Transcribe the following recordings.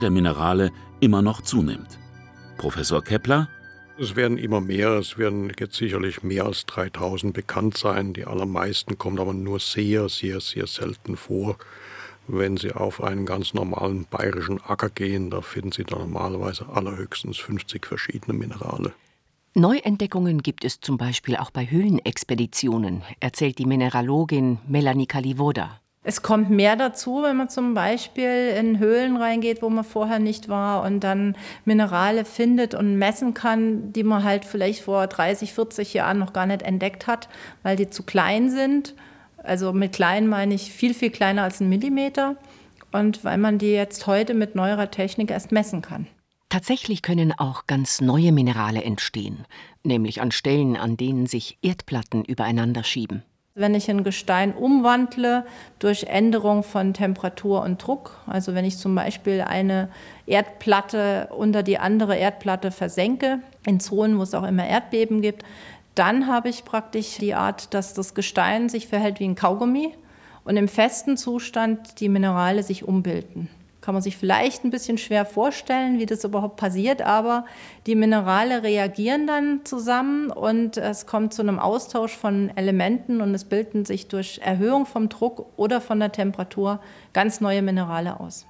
der Minerale immer noch zunimmt. Professor Kepler: Es werden immer mehr, es werden jetzt sicherlich mehr als 3000 bekannt sein. Die allermeisten kommen aber nur sehr, sehr, sehr selten vor. Wenn Sie auf einen ganz normalen bayerischen Acker gehen, da finden Sie dann normalerweise allerhöchstens 50 verschiedene Minerale. Neuentdeckungen gibt es zum Beispiel auch bei Höhlenexpeditionen, erzählt die Mineralogin Melanie Kalivoda. Es kommt mehr dazu, wenn man zum Beispiel in Höhlen reingeht, wo man vorher nicht war und dann Minerale findet und messen kann, die man halt vielleicht vor 30, 40 Jahren noch gar nicht entdeckt hat, weil die zu klein sind. Also mit klein meine ich viel, viel kleiner als 1 Millimeter. Und weil man die jetzt heute mit neuerer Technik erst messen kann. Tatsächlich können auch ganz neue Minerale entstehen, nämlich an Stellen, an denen sich Erdplatten übereinander schieben. Wenn ich ein Gestein umwandle durch Änderung von Temperatur und Druck, also wenn ich zum Beispiel eine Erdplatte unter die andere Erdplatte versenke, in Zonen, wo es auch immer Erdbeben gibt, dann habe ich praktisch die Art, dass das Gestein sich verhält wie ein Kaugummi und im festen Zustand die Minerale sich umbilden. Kann man sich vielleicht ein bisschen schwer vorstellen, wie das überhaupt passiert, aber die Minerale reagieren dann zusammen und es kommt zu einem Austausch von Elementen und es bilden sich durch Erhöhung vom Druck oder von der Temperatur ganz neue Minerale aus.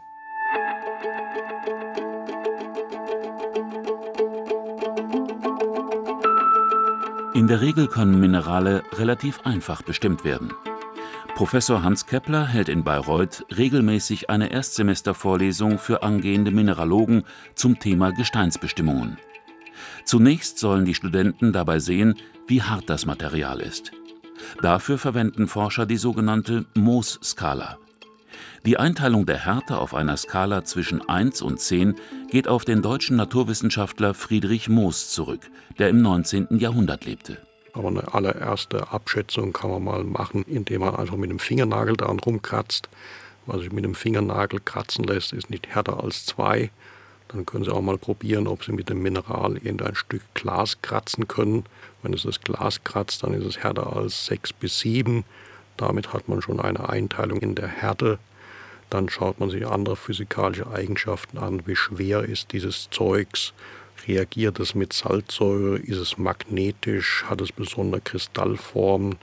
In der Regel können Minerale relativ einfach bestimmt werden. Professor Hans Kepler hält in Bayreuth regelmäßig eine Erstsemestervorlesung für angehende Mineralogen zum Thema Gesteinsbestimmungen. Zunächst sollen die Studenten dabei sehen, wie hart das Material ist. Dafür verwenden Forscher die sogenannte Mohs-Skala. Die Einteilung der Härte auf einer Skala zwischen 1 und 10 geht auf den deutschen Naturwissenschaftler Friedrich Mohs zurück, der im 19. Jahrhundert lebte. Aber eine allererste Abschätzung kann man mal machen, indem man einfach mit dem Fingernagel daran rumkratzt. Was sich mit dem Fingernagel kratzen lässt, ist nicht härter als 2. Dann können Sie auch mal probieren, ob Sie mit dem Mineral irgendein Stück Glas kratzen können. Wenn es das Glas kratzt, dann ist es härter als 6 bis 7. Damit hat man schon eine Einteilung in der Härte. Dann schaut man sich andere physikalische Eigenschaften an. Wie schwer ist dieses Zeugs? Reagiert es mit Salzsäure? Ist es magnetisch? Hat es besondere Kristallformen?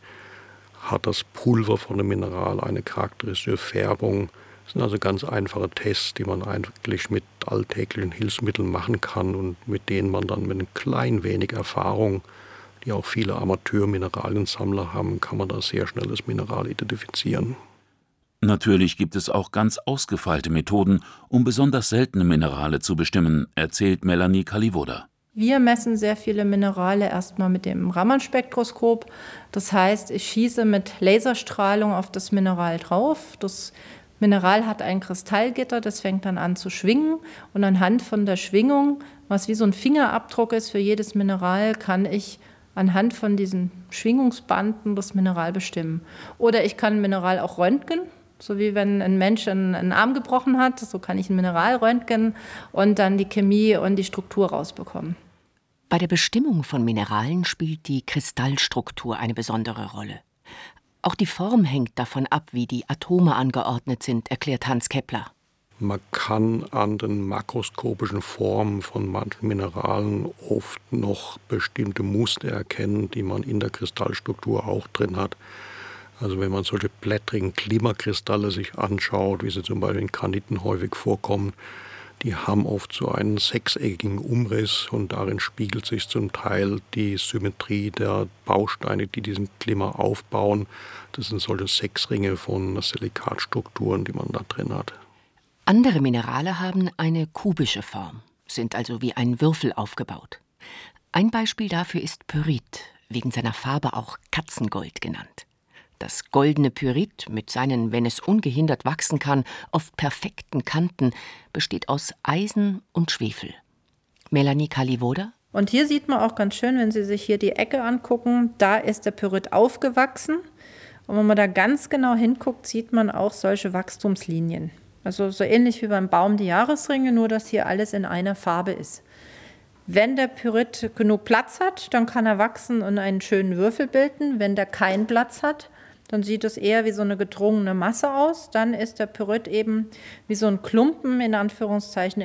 Hat das Pulver von dem Mineral eine charakteristische Färbung? Das sind also ganz einfache Tests, die man eigentlich mit alltäglichen Hilfsmitteln machen kann und mit denen man dann mit ein klein wenig Erfahrung, die auch viele Amateur-Mineraliensammler haben, kann man da sehr schnell das Mineral identifizieren. Natürlich gibt es auch ganz ausgefeilte Methoden, um besonders seltene Minerale zu bestimmen, erzählt Melanie Kalivoda. Wir messen sehr viele Minerale erstmal mit dem Raman-Spektroskop. Das heißt, ich schieße mit Laserstrahlung auf das Mineral drauf. Das Mineral hat ein Kristallgitter, das fängt dann an zu schwingen. Und anhand von der Schwingung, was wie so ein Fingerabdruck ist für jedes Mineral, kann ich anhand von diesen Schwingungsbanden das Mineral bestimmen. Oder ich kann ein Mineral auch röntgen. So wie wenn ein Mensch einen Arm gebrochen hat, so kann ich ein Mineral röntgen und dann die Chemie und die Struktur rausbekommen. Bei der Bestimmung von Mineralen spielt die Kristallstruktur eine besondere Rolle. Auch die Form hängt davon ab, wie die Atome angeordnet sind, erklärt Hans Kepler. Man kann an den makroskopischen Formen von manchen Mineralen oft noch bestimmte Muster erkennen, die man in der Kristallstruktur auch drin hat. Also wenn man solche blättrigen Klimakristalle sich anschaut, wie sie zum Beispiel in Graniten häufig vorkommen, die haben oft so einen sechseckigen Umriss und darin spiegelt sich zum Teil die Symmetrie der Bausteine, die diesen Klima aufbauen. Das sind solche Sechsringe von Silikatstrukturen, die man da drin hat. Andere Minerale haben eine kubische Form, sind also wie ein Würfel aufgebaut. Ein Beispiel dafür ist Pyrit, wegen seiner Farbe auch Katzengold genannt. Das goldene Pyrit mit seinen, wenn es ungehindert wachsen kann, oft perfekten Kanten besteht aus Eisen und Schwefel. Melanie Kalivoda? Und hier sieht man auch ganz schön, wenn Sie sich hier die Ecke angucken, da ist der Pyrit aufgewachsen. Und wenn man da ganz genau hinguckt, sieht man auch solche Wachstumslinien. Also so ähnlich wie beim Baum die Jahresringe, nur dass hier alles in einer Farbe ist. Wenn der Pyrit genug Platz hat, dann kann er wachsen und einen schönen Würfel bilden. Wenn der keinen Platz hat, dann sieht es eher wie so eine gedrungene Masse aus. Dann ist der Pyrit eben wie so ein Klumpen in Anführungszeichen